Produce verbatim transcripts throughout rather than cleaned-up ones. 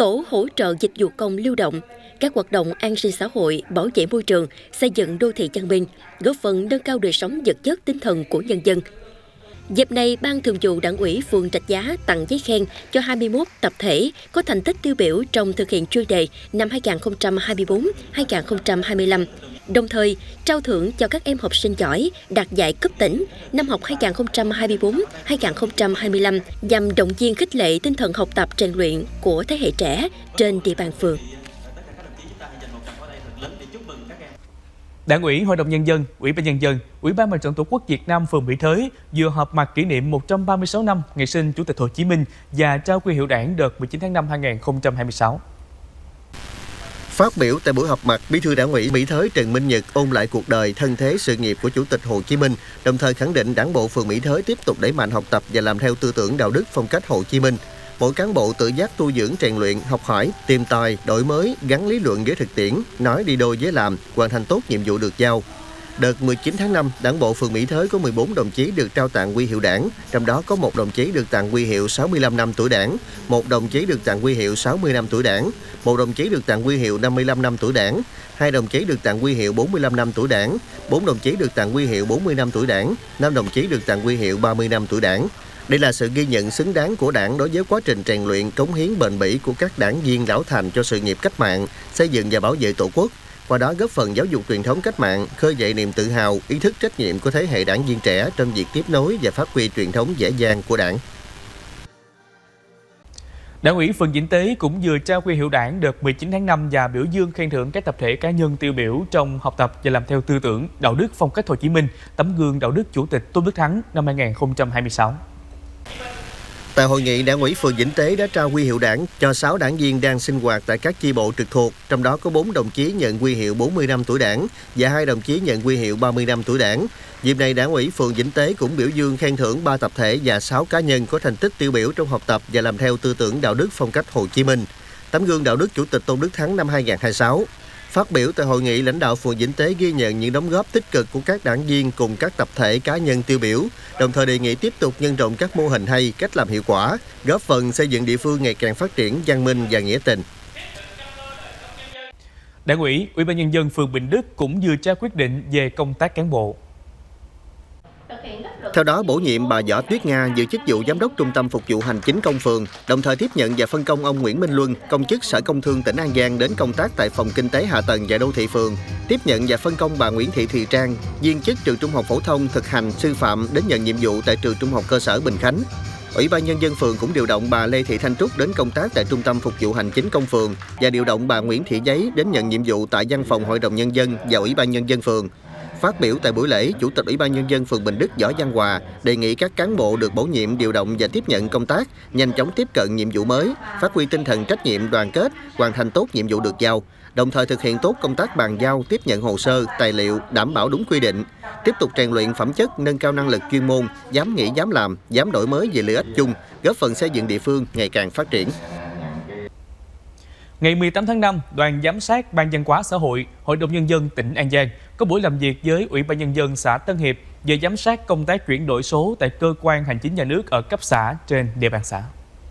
tổ hỗ trợ dịch vụ công lưu động, các hoạt động an sinh xã hội, bảo vệ môi trường, xây dựng đô thị văn minh, góp phần nâng cao đời sống vật chất tinh thần của nhân dân. Dịp này, Ban Thường vụ Đảng ủy phường Rạch Giá tặng giấy khen cho hai mươi mốt tập thể có thành tích tiêu biểu trong thực hiện chuyên đề năm hai nghìn không trăm hai mươi tư đến hai nghìn không trăm hai mươi lăm. Đồng thời, trao thưởng cho các em học sinh giỏi đạt giải cấp tỉnh năm học hai nghìn không trăm hai mươi tư đến hai nghìn không trăm hai mươi lăm nhằm động viên khích lệ tinh thần học tập rèn luyện của thế hệ trẻ trên địa bàn phường. Đảng ủy, Hội đồng Nhân dân, Ủy ban Nhân dân, Ủy ban Mặt trận Tổ quốc Việt Nam phường Mỹ Thới vừa họp mặt kỷ niệm một trăm ba mươi sáu năm ngày sinh Chủ tịch Hồ Chí Minh và trao huy hiệu Đảng đợt mười chín tháng năm năm hai nghìn không trăm hai mươi sáu. Phát biểu tại buổi họp mặt, Bí thư Đảng ủy Mỹ Thới Trần Minh Nhật ôn lại cuộc đời, thân thế, sự nghiệp của Chủ tịch Hồ Chí Minh, đồng thời khẳng định Đảng bộ phường Mỹ Thới tiếp tục đẩy mạnh học tập và làm theo tư tưởng đạo đức phong cách Hồ Chí Minh. Mỗi cán bộ tự giác tu dưỡng rèn luyện, học hỏi, tìm tòi, đổi mới, gắn lý luận với thực tiễn, nói đi đôi với làm, hoàn thành tốt nhiệm vụ được giao. Đợt mười chín tháng năm, Đảng bộ phường Mỹ Thới có mười bốn đồng chí được trao tặng huy hiệu Đảng, trong đó có một đồng chí được tặng huy hiệu sáu mươi lăm năm tuổi Đảng, một đồng chí được tặng huy hiệu sáu mươi năm tuổi Đảng, một đồng chí được tặng huy hiệu năm mươi lăm năm tuổi Đảng, hai đồng chí được tặng huy hiệu bốn mươi lăm năm tuổi Đảng, bốn đồng chí được tặng huy hiệu bốn mươi năm tuổi Đảng, năm đồng chí được tặng huy hiệu ba mươi năm tuổi Đảng. Đây là sự ghi nhận xứng đáng của Đảng đối với quá trình rèn luyện, cống hiến bền bỉ của các đảng viên lão thành cho sự nghiệp cách mạng, xây dựng và bảo vệ Tổ quốc. Qua đó góp phần giáo dục truyền thống cách mạng, khơi dậy niềm tự hào, ý thức trách nhiệm của thế hệ đảng viên trẻ trong việc tiếp nối và phát huy truyền thống vẻ vang của Đảng. Đảng ủy phường Vĩnh Tế cũng vừa trao huy hiệu Đảng đợt mười chín tháng năm và biểu dương khen thưởng các tập thể cá nhân tiêu biểu trong học tập và làm theo tư tưởng đạo đức phong cách Hồ Chí Minh, tấm gương đạo đức Chủ tịch Tôn Đức Thắng năm hai nghìn không trăm hai mươi sáu. Tại hội nghị, Đảng ủy phường Vĩnh Tế đã trao huy hiệu Đảng cho sáu đảng viên đang sinh hoạt tại các chi bộ trực thuộc, trong đó có bốn đồng chí nhận huy hiệu bốn mươi năm tuổi Đảng và hai đồng chí nhận huy hiệu ba mươi năm tuổi Đảng. Dịp này, Đảng ủy phường Vĩnh Tế cũng biểu dương khen thưởng ba tập thể và sáu cá nhân có thành tích tiêu biểu trong học tập và làm theo tư tưởng đạo đức phong cách Hồ Chí Minh, tấm gương đạo đức Chủ tịch Tôn Đức Thắng năm hai nghìn không trăm hai mươi sáu. Phát biểu tại hội nghị, lãnh đạo phường Vĩnh Tế ghi nhận những đóng góp tích cực của các đảng viên cùng các tập thể cá nhân tiêu biểu, đồng thời đề nghị tiếp tục nhân rộng các mô hình hay, cách làm hiệu quả, góp phần xây dựng địa phương ngày càng phát triển văn minh và nghĩa tình. Đảng ủy, Ủy ban Nhân dân phường Bình Đức cũng vừa trao quyết định về công tác cán bộ. Theo đó, bổ nhiệm bà Võ Tuyết Nga giữ chức vụ Giám đốc Trung tâm Phục vụ Hành chính Công phường, đồng thời tiếp nhận và phân công ông Nguyễn Minh Luân, công chức Sở Công Thương tỉnh An Giang đến công tác tại Phòng Kinh tế Hạ tầng và Đô thị phường, tiếp nhận và phân công bà Nguyễn Thị Thùy Trang, viên chức trường Trung học phổ thông thực hành sư phạm đến nhận nhiệm vụ tại trường Trung học cơ sở Bình Khánh. Ủy ban Nhân dân phường cũng điều động bà Lê Thị Thanh Trúc đến công tác tại Trung tâm Phục vụ Hành chính Công phường và điều động bà Nguyễn Thị Giấy đến nhận nhiệm vụ tại Văn phòng Hội đồng Nhân dân và Ủy ban Nhân dân phường. Phát biểu tại buổi lễ, Chủ tịch Ủy ban Nhân dân phường Bình Đức Võ Văn Hòa đề nghị các cán bộ được bổ nhiệm, điều động và tiếp nhận công tác nhanh chóng tiếp cận nhiệm vụ mới, phát huy tinh thần trách nhiệm, đoàn kết, hoàn thành tốt nhiệm vụ được giao, đồng thời thực hiện tốt công tác bàn giao, tiếp nhận hồ sơ, tài liệu, đảm bảo đúng quy định, tiếp tục rèn luyện phẩm chất, nâng cao năng lực chuyên môn, dám nghĩ dám làm, dám đổi mới vì lợi ích chung, góp phần xây dựng địa phương ngày càng phát triển. Ngày mười tám tháng năm, đoàn giám sát Ban Văn hóa xã hội, Hội đồng Nhân dân tỉnh An Giang có buổi làm việc với Ủy ban Nhân dân xã Tân Hiệp về giám sát công tác chuyển đổi số tại cơ quan hành chính nhà nước ở cấp xã trên địa bàn xã.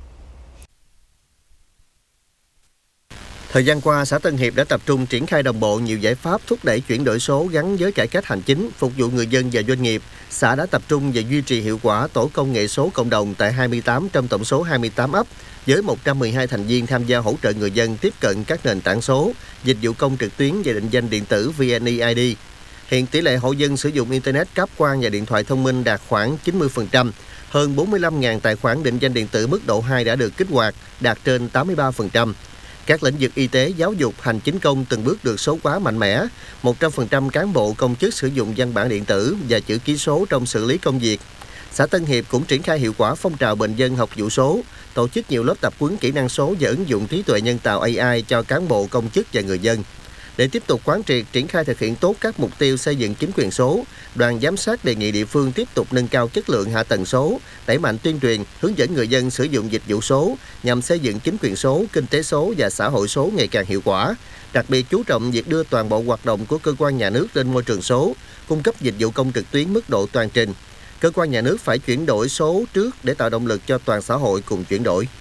Thời gian qua, xã Tân Hiệp đã tập trung triển khai đồng bộ nhiều giải pháp thúc đẩy chuyển đổi số gắn với cải cách hành chính, phục vụ người dân và doanh nghiệp. Xã đã tập trung và duy trì hiệu quả tổ công nghệ số cộng đồng tại hai mươi tám trong tổng số hai mươi tám ấp, với một trăm mười hai thành viên tham gia hỗ trợ người dân tiếp cận các nền tảng số, dịch vụ công trực tuyến và định danh điện tử vê en e i đê. Hiện tỷ lệ hộ dân sử dụng Internet cáp quang và điện thoại thông minh đạt khoảng chín mươi phần trăm. Hơn bốn mươi lăm nghìn tài khoản định danh điện tử mức độ hai đã được kích hoạt, đạt trên tám mươi ba phần trăm. Các lĩnh vực y tế, giáo dục, hành chính công từng bước được số hóa mạnh mẽ. một trăm phần trăm cán bộ công chức sử dụng văn bản điện tử và chữ ký số trong xử lý công việc. Xã Tân Hiệp cũng triển khai hiệu quả phong trào bệnh dân học vụ số, tổ chức nhiều lớp tập huấn kỹ năng số và ứng dụng trí tuệ nhân tạo a i cho cán bộ công chức và người dân. Để tiếp tục quán triệt, triển khai thực hiện tốt các mục tiêu xây dựng chính quyền số, đoàn giám sát đề nghị địa phương tiếp tục nâng cao chất lượng hạ tầng số, đẩy mạnh tuyên truyền, hướng dẫn người dân sử dụng dịch vụ số nhằm xây dựng chính quyền số, kinh tế số và xã hội số ngày càng hiệu quả. Đặc biệt chú trọng việc đưa toàn bộ hoạt động của cơ quan nhà nước lên môi trường số, cung cấp dịch vụ công trực tuyến mức độ toàn trình. Cơ quan nhà nước phải chuyển đổi số trước để tạo động lực cho toàn xã hội cùng chuyển đổi.